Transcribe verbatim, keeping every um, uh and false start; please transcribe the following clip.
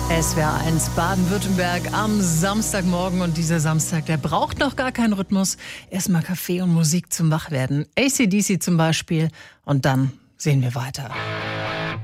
S W R eins Baden-Württemberg am Samstagmorgen, und dieser Samstag, der braucht noch gar keinen Rhythmus. Erstmal Kaffee und Musik zum Wachwerden. A C D C zum Beispiel, und dann sehen wir weiter.